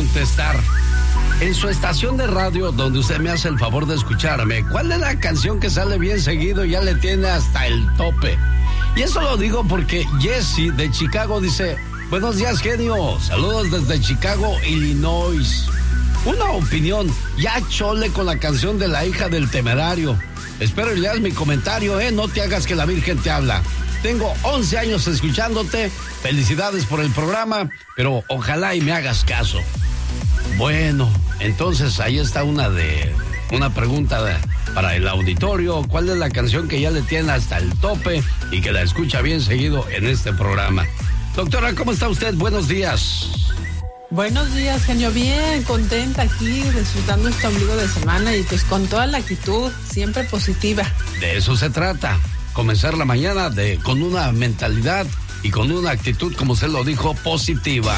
contestar. En su estación de radio, donde usted me hace el favor de escucharme, ¿cuál es la canción que sale bien seguido y ya le tiene hasta el tope? Y eso lo digo porque Jesse de Chicago dice: buenos días, genio. Saludos desde Chicago, Illinois. Una opinión, ya chole con la canción de La hija del temerario. Espero y leas mi comentario, no te hagas que la Virgen te habla. Tengo 11 años escuchándote. Felicidades por el programa, pero ojalá y me hagas caso. Bueno, entonces ahí está una pregunta para el auditorio. ¿Cuál es la canción que ya le tiene hasta el tope y que la escucha bien seguido en este programa? Doctora, ¿cómo está usted? Buenos días. Buenos días, genio. Bien, contenta aquí, disfrutando este ombligo de semana y pues con toda la actitud, siempre positiva. De eso se trata, comenzar la mañana con una mentalidad y con una actitud, como se lo dijo, positiva.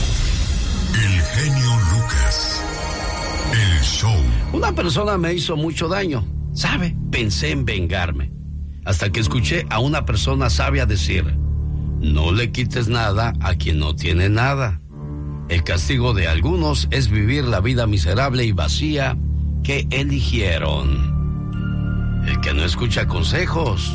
El genio Lucas, el show. Una persona me hizo mucho daño, ¿sabe? Pensé en vengarme, hasta que escuché a una persona sabia decir: no le quites nada a quien no tiene nada. El castigo de algunos es vivir la vida miserable y vacía que eligieron. El que no escucha consejos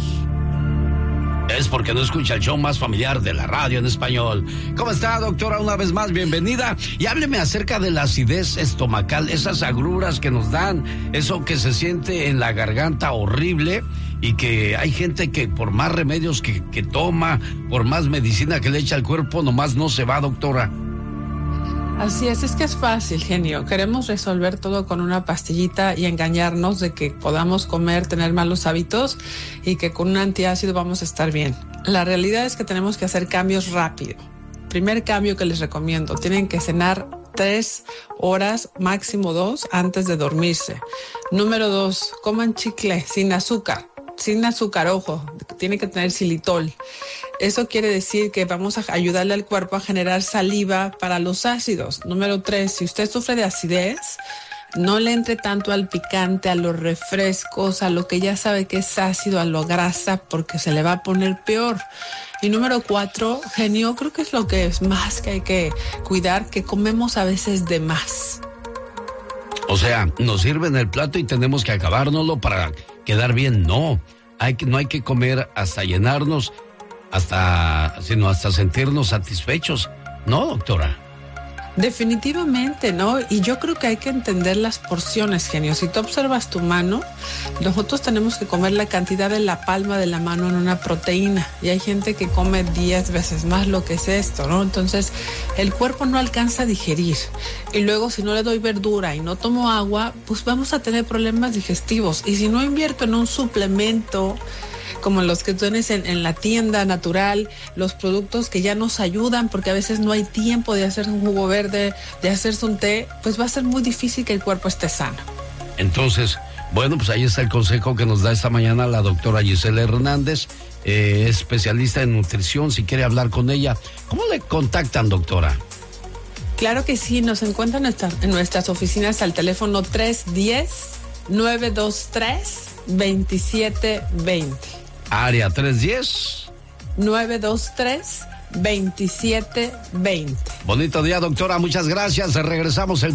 es porque no escucha el show más familiar de la radio en español. ¿Cómo está, doctora? Una vez más, bienvenida. Y hábleme acerca de la acidez estomacal, esas agruras que nos dan, eso que se siente en la garganta horrible y que hay gente que por más remedios que toma, por más medicina que le echa al cuerpo, nomás no se va, doctora. Así es que es fácil, genio. Queremos resolver todo con una pastillita y engañarnos de que podamos comer, tener malos hábitos y que con un antiácido vamos a estar bien. La realidad es que tenemos que hacer cambios rápido. Primer cambio que les recomiendo: tienen que cenar 3 horas, máximo 2, antes de dormirse. Número 2, coman chicle sin azúcar. Sin azúcar, ojo, tiene que tener xilitol. Eso quiere decir que vamos a ayudarle al cuerpo a generar saliva para los ácidos. Número 3, si usted sufre de acidez, no le entre tanto al picante, a los refrescos, a lo que ya sabe que es ácido, a lo grasa, porque se le va a poner peor. Y número 4, genio, creo que es lo que es más que hay que cuidar, que comemos a veces de más. O sea, nos sirven el plato y tenemos que acabárnoslo para quedar bien. No hay que comer hasta llenarnos, sino hasta sentirnos satisfechos. ¿No, doctora? Definitivamente, ¿no? Y yo creo que hay que entender las porciones, genio. Si tú observas tu mano, nosotros tenemos que comer la cantidad de la palma de la mano en una proteína. Y hay gente que come 10 veces más lo que es esto, ¿no? Entonces, el cuerpo no alcanza a digerir. Y luego, si no le doy verdura y no tomo agua, pues vamos a tener problemas digestivos. Y si no invierto en un suplemento como los que tienes en la tienda natural, los productos que ya nos ayudan, porque a veces no hay tiempo de hacer un jugo verde, de hacerse un té, pues va a ser muy difícil que el cuerpo esté sano. Entonces, bueno, pues ahí está el consejo que nos da esta mañana la doctora Gisela Hernández, especialista en nutrición. Si quiere hablar con ella, ¿cómo le contactan, doctora? Claro que sí, nos encuentran en nuestras oficinas al teléfono 310-923-2720. Área 310-923-2720. Bonito día, doctora. Muchas gracias. Regresamos el